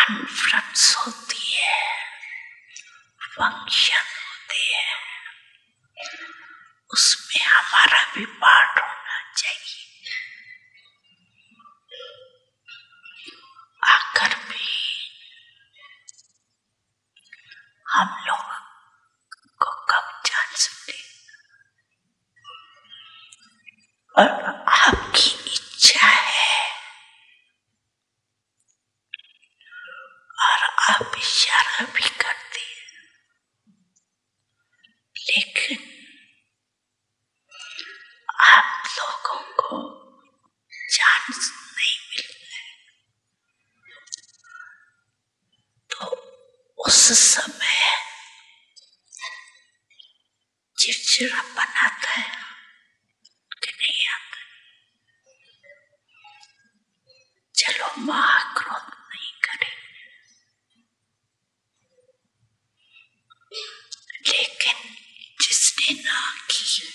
Conference होती है, function होते हैं, उसमें हमारा भी पार्ट होना चाहिए। आकर भी हम लोग को कब चांस मिले, और आपकी इच्छा है और आप इशारा भी करते हैं, लेकिन आप लोगों को चांस नहीं मिल रहा है। तो उस समय चिड़चिड़ापन आता है कि नहीं आता। चलो महाक्रोध नहीं करेंगे, लेकिन जिसने ना की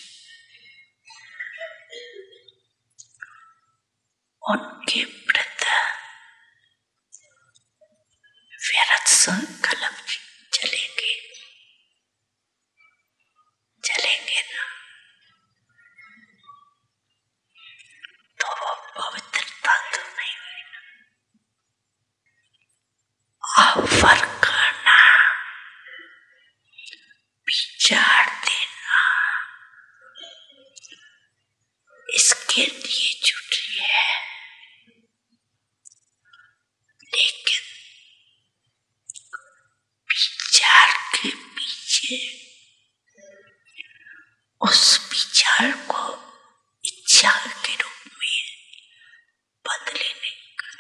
उनके प्रति व्यर्थ संकल्प चलेंगे ना, तो वो पवित्रता तो नहीं हुई ना। ऑफर करना, विचार देना, इसके लिए छुट्टी है, लेकिन विचार के पीछे उस विचार को इच्छा के रूप में बदले नहीं कर।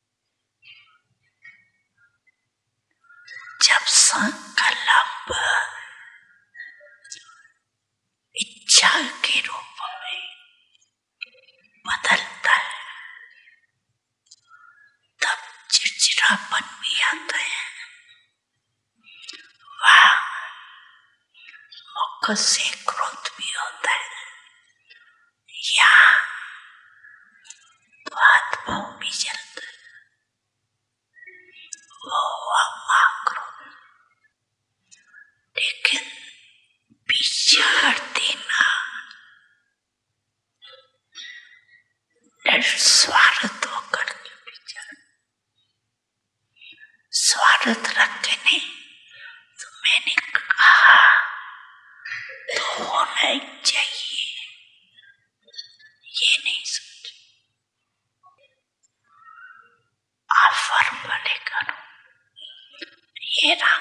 जब संकल्प इच्छा के रूप में बदलता है, तब चिड़चिड़ापन भी आता है, वह मुख से क्रोध भी होता है, या आत्मा भी जलता है, वो महाक्रोध। लेकिन विचार देना, स्वार्थ होकर के विचार, स्वार्थ रखे नहीं, तो मैंने कहा तो होना ही चाहिए, ये नहीं सोच। ऑफर बने करो, ये